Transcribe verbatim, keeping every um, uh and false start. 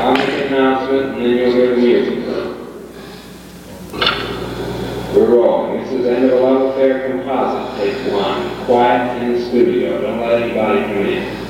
I'll make an announcement and then you'll hear the music. We're rolling. This is the end of a Love Affair composite, take one. Quiet in the studio. Don't let anybody come in.